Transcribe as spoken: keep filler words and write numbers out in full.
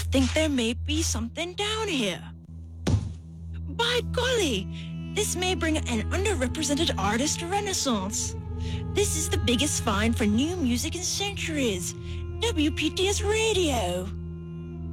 think there may be something down here. By golly, this may bring an underrepresented artist renaissance. This is the biggest find for new music in centuries. W P T S Radio.